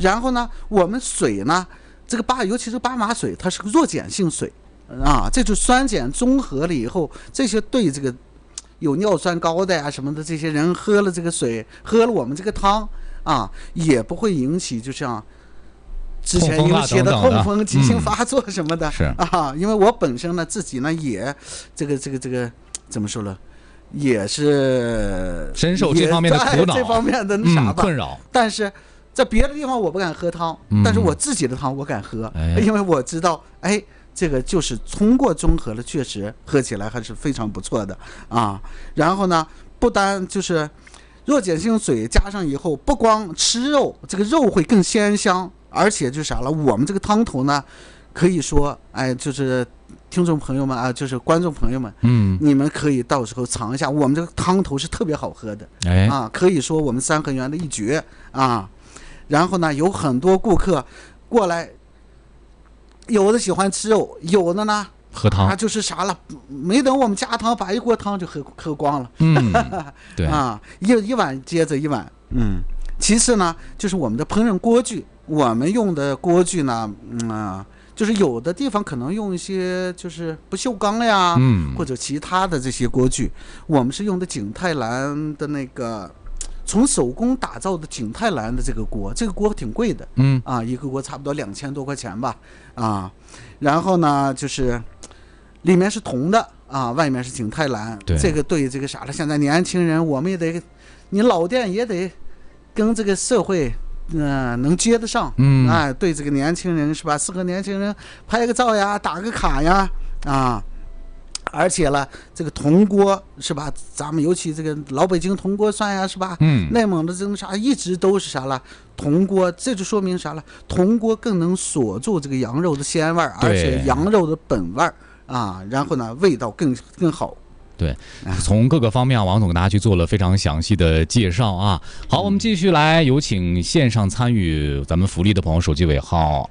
然后呢，我们水呢，这个尤其是巴马水，它是个弱碱性水啊，这就酸碱中和了以后，这些对这个有尿酸高的呀什么的这些人喝了这个水，喝了我们这个汤啊，也不会引起就像之前引起的痛风、急性发作什么的啊。因为我本身呢自己呢也这个怎么说呢？也是深受这方面的苦恼， 这方面的那啥吧， 困扰。 但是在别的地方我不敢喝汤，但是我自己的汤我敢喝，因为我知道，这个就是通过中和了，确实喝起来还是非常不错的啊。然后呢，不单就是弱碱性水加上以后，不光吃肉，这个肉会更鲜香，而且就啥了，我们这个汤头呢，可以说，就是听众朋友们啊，就是观众朋友们，你们可以到时候尝一下，我们这个汤头是特别好喝的，可以说我们三合园的一绝啊。然后呢，有很多顾客过来，有的喜欢吃肉，有的呢喝汤， 就是啥了，没等我们加汤，把一锅汤就喝光了， 对啊，一碗接着一碗，其次呢，就是我们的烹饪锅具，我们用的锅具呢，就是有的地方可能用一些就是不锈钢呀，或者其他的这些锅具，我们是用的景泰蓝的那个从手工打造的景泰蓝的这个锅，这个锅挺贵的，一个锅差不多2000多块钱吧，啊，然后呢就是里面是铜的啊，外面是景泰蓝，这个对这个啥了，现在年轻人我们也得，你老店也得跟这个社会。能接得上，对这个年轻人是吧？适合年轻人拍个照呀，打个卡呀，啊，而且了，这个铜锅是吧？咱们尤其这个老北京铜锅涮呀，是吧？内蒙的这种啥一直都是啥了？铜锅，这就说明啥了？铜锅更能锁住这个羊肉的鲜味，而且羊肉的本味啊，然后呢，味道更好。 对，从各个方面，王总给大家去做了非常详细的介绍啊。好，我们继续来有请线上参与咱们福利的朋友，手机尾号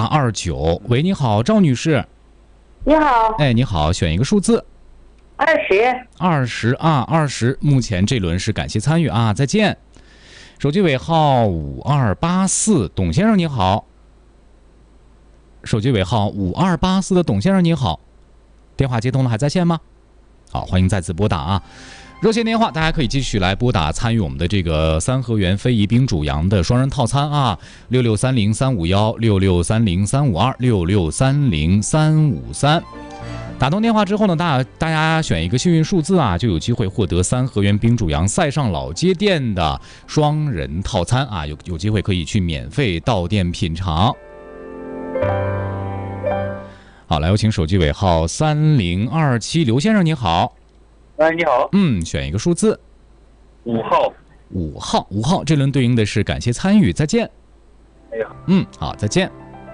2829。喂，你好，赵女士。 你好。 你好，选一个数字。 20 啊，20。目前这轮是感谢参与啊，再见。手机尾号5284，董先生你好。手机尾号5284的董先生你好，电话接通了，还在线吗？好，欢迎再次拨打啊！热线电话大家可以继续来拨打，参与我们的这个三合园非遗冰煮羊的双人套餐啊，6630-351，6630-352，6630-353。打通电话之后呢，大家选一个幸运数字啊，就有机会获得三合园冰煮羊赛上老街店的双人套餐啊，有机会可以去免费到店品尝。好，来有请手机尾号3027，刘先生你好。 你好。 选一个数字。 5号。 5号，这轮对应的是感谢参与，再见。好，再见。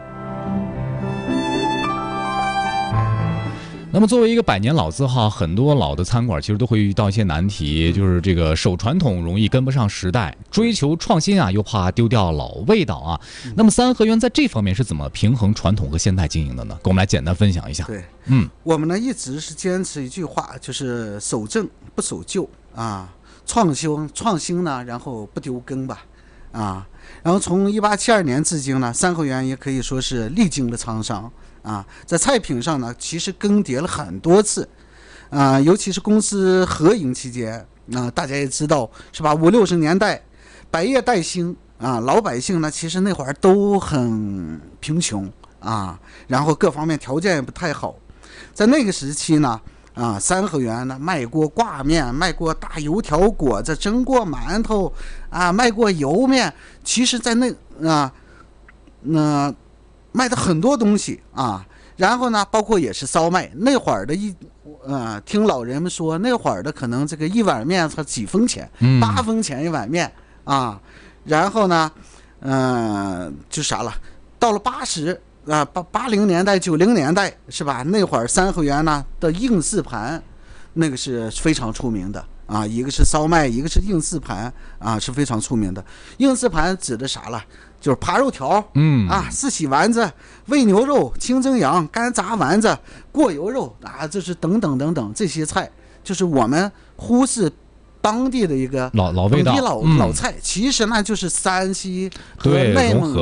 那么作为一个百年老字号，很多老的餐馆其实都会遇到一些难题，就是这个守传统容易跟不上时代，追求创新啊，又怕丢掉老味道啊。那么三合园在这方面是怎么平衡传统和现代经营的呢？给我们来简单分享一下。 对，我们呢一直是坚持一句话，就是守正不守旧啊，创新呢，然后不丢根吧，啊，然后从1872年至今呢，三合园也可以说是历经了沧桑。在菜品上呢，其实更迭了很多次，尤其是公司合营期间，大家也知道是吧？50、60年代，百业待兴啊，老百姓呢，其实那会儿都很贫穷啊，然后各方面条件也不太好，在那个时期呢，三合园呢卖过挂面，卖过大油条果子，蒸过馒头啊，卖过油面，其实在卖的很多东西啊，然后呢，包括也是烧麦。那会儿的听老人们说，那会儿的可能这个一碗面才几分钱，8分钱一碗面啊。然后呢，就啥了，到了80年代、90年代是吧？那会儿三合园呢的硬式盘，那个是非常出名的啊。一个是烧麦，一个是硬式盘啊，是非常出名的。硬式盘指的啥了？就是扒肉条，四喜丸子、煨牛肉、清蒸羊、干炸丸子、过油肉啊，这是等等等等这些菜，就是我们忽视当地的一个老味道、 老菜。其实呢，就是山西和内蒙